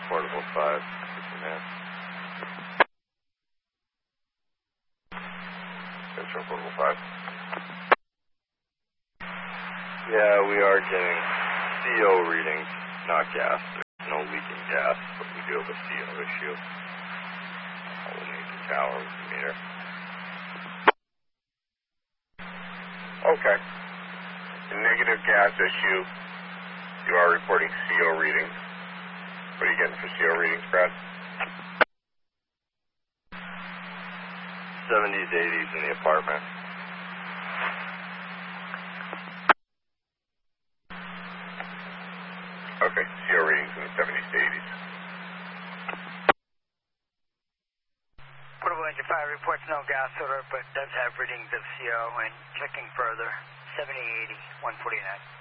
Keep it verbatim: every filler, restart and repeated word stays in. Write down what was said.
Portable five. Man. Central Portable five. Yeah, we are getting C O readings, not gas. There's no leaking gas, but we do have a C O issue. We'll need the tower with the meter. Okay. The negative gas issue. You are reporting C O readings. What are you getting for C O readings, Brad? seventies, eighties in the apartment. Okay, C O readings in the seventies to eighties. Portable Engine five reports no gas odor, but does have readings of C O and checking further. seventy, eighty, one forty-nine.